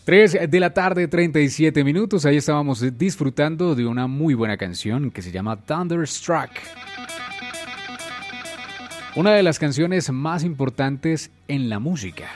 3 de la tarde, 37 minutos. Ahí estábamos disfrutando de una muy buena canción que se llama Thunderstruck. Una de las canciones más importantes en la música.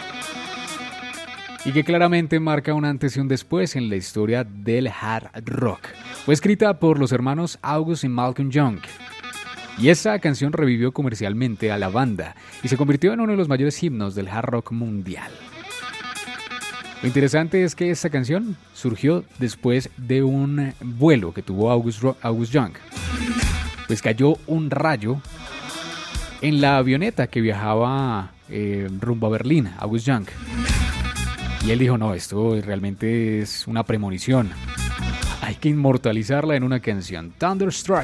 Y que claramente marca un antes y un después en la historia del hard rock. Fue escrita por los hermanos August y Malcolm Young. Y esa canción revivió comercialmente a la banda y se convirtió en uno de los mayores himnos del hard rock mundial. Lo interesante es que esta canción surgió después de un vuelo que tuvo August Young. Pues cayó un rayo en la avioneta que viajaba rumbo a Berlín, August Young. Y él dijo, no, esto realmente es una premonición. Hay que inmortalizarla en una canción, Thunderstruck.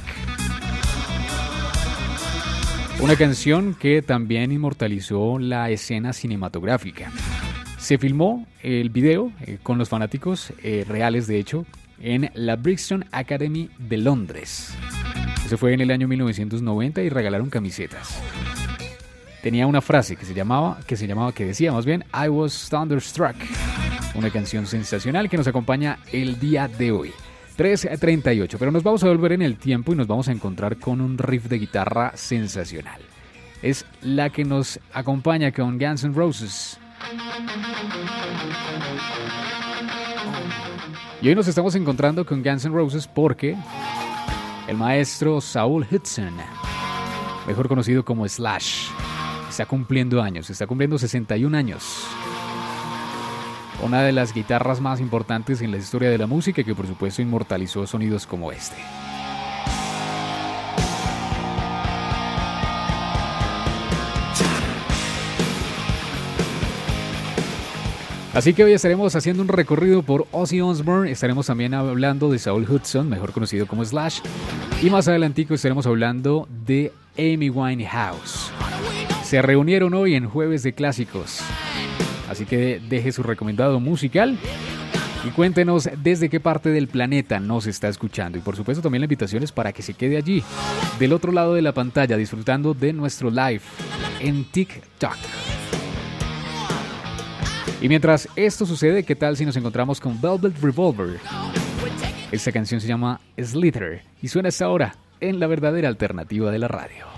Una canción que también inmortalizó la escena cinematográfica. Se filmó el video con los fanáticos reales, de hecho, en la Brixton Academy de Londres. Eso fue en el año 1990 y regalaron camisetas. Tenía una frase que decía más bien, I was thunderstruck. Una canción sensacional que nos acompaña el día de hoy. 3:38, pero nos vamos a volver en el tiempo y nos vamos a encontrar con un riff de guitarra sensacional. Es la que nos acompaña con Guns N' Roses. Y hoy nos estamos encontrando con Guns N' Roses porque el maestro Saul Hudson, mejor conocido como Slash, está cumpliendo años, está cumpliendo 61 años. Una de las guitarras más importantes en la historia de la música que por supuesto inmortalizó sonidos como este. Así que hoy estaremos haciendo un recorrido por Ozzy Osbourne, estaremos también hablando de Saul Hudson, mejor conocido como Slash, y más adelantico estaremos hablando de Amy Winehouse. Se reunieron hoy en Jueves de Clásicos, así que deje su recomendado musical y cuéntenos desde qué parte del planeta nos está escuchando. Y por supuesto también la invitación es para que se quede allí, del otro lado de la pantalla, disfrutando de nuestro live en TikTok. Y mientras esto sucede, ¿qué tal si nos encontramos con Velvet Revolver? Esta canción se llama Slither y suena hasta ahora en la verdadera alternativa de la radio.